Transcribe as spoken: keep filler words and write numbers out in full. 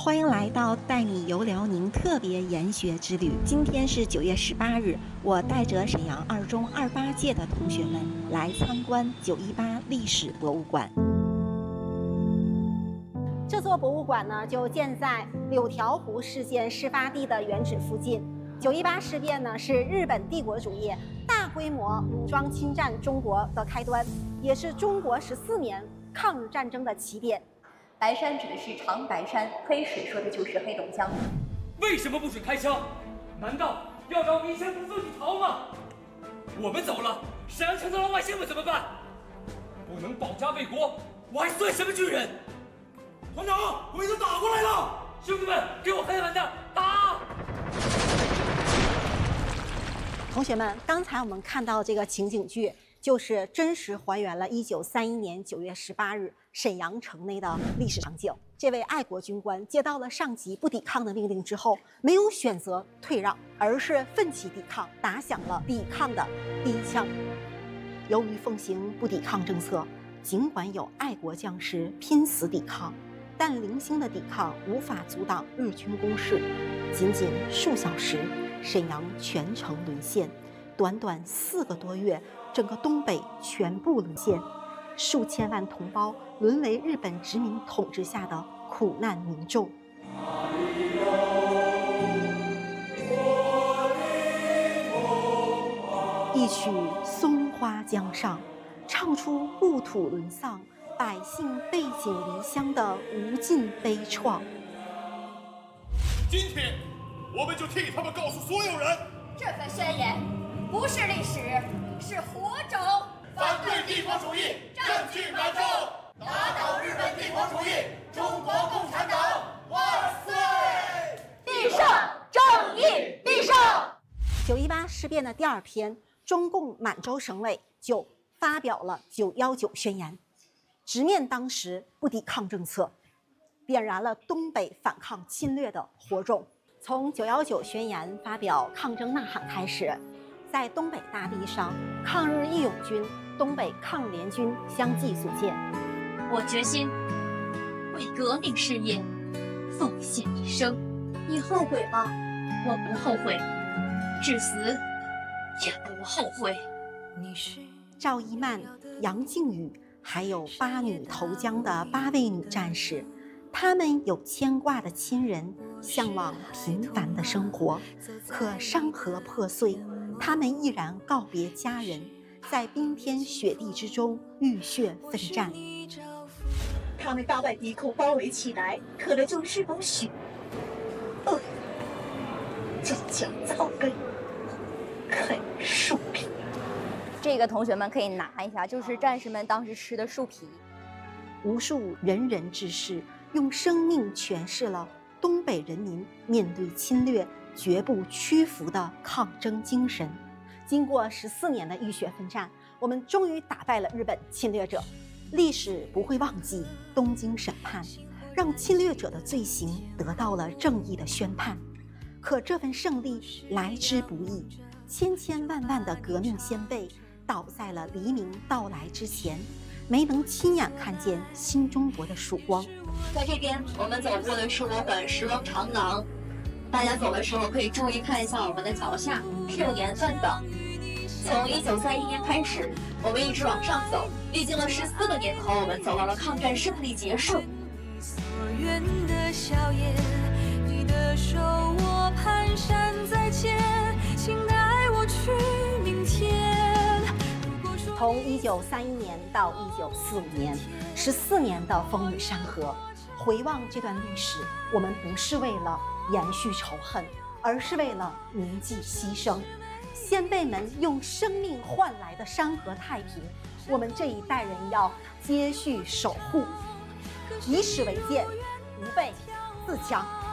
欢迎来到带你游辽宁特别研学之旅。今天是九月十八日，我带着沈阳二中二八届的同学们来参观九一八历史博物馆。这座博物馆呢，就建在柳条湖事件事发地的原址附近。九一八事变呢，是日本帝国主义大规模武装侵占中国的开端，也是中国十四年抗日战争的起点。 白山指的是长白山，黑水说的就是黑龙江。 为什么不准开枪？难道要让我们一前不自己逃吗？我们走了，沈阳城的老百姓们怎么办？不能保家卫国，我还算什么军人？团长，我已经打过来了，兄弟们，给我狠狠的打！ 同学们，刚才我们看到这个情景剧，就是真实还原了一九三一年九月十八日沈阳城内的历史场景。这位爱国军官接到了上级不抵抗的命令之后，没有选择退让，而是奋起抵抗，打响了抵抗的第一枪。由于奉行不抵抗政策，尽管有爱国将士拼死抵抗，但零星的抵抗无法阻挡日军攻势。仅仅数小时，沈阳全城沦陷，短短四个多月，整个东北全部沦陷，数千万同胞沦为日本殖民统治下的苦难民众。一曲松花江上，唱出故土沦丧、百姓背井离乡的无尽悲怆。 今天，我们就替他们告诉所有人， 这份宣言不是历史，是火种。 反对帝国主义，占据满洲，打倒日本帝国主义，中国共产党万岁！ 必胜，正义必胜。 九一八事变的第二天，中共满洲省委就发表了九一九宣言，直面当时不抵抗政策，点燃了东北反抗侵略的火种。从九一九宣言发表抗争呐喊开始，在东北大地上，抗日义勇军、东北抗日联军相继组建。 我决心为革命事业奉献一生。你后悔吗？我不后悔，至死也不后悔。 赵一曼、杨靖宇，还有八女投江的八位女战士，她们有牵挂的亲人，向往平凡的生活，可山河破碎，她们毅然告别家人，在冰天雪地之中浴血奋战。 他们大把敌寇包围起来，可能就是风雪。恶种将草根，啃树皮。 这个同学们可以拿一下，就是战士们当时吃的树皮。 无数仁人志士用生命诠释了东北人民面对侵略绝不屈服的抗争精神。经过十四年的浴血奋战，我们终于打败了日本侵略者。历史不会忘记东京审判，让侵略者的罪行得到了正义的宣判。可这份胜利来之不易，千千万万的革命先辈倒在了黎明到来之前，没能亲眼看见新中国的曙光。 在这边，我们走过的是我本时光长廊，大家走的时候可以注意看一下我们的脚下是有年份的。从一九三一年开始，我们一直往上走，历经了十四个年头，我们走到了抗战胜利结束。 所愿的笑颜，你的手我蹒跚在前，请带我去明天。 从一九三一年到一九四五年，十四年的风雨山河。回望这段历史，我们不是为了延续仇恨，而是为了铭记牺牲。先辈们用生命换来的山河太平，我们这一代人要接续守护。以史为鉴，吾辈自强。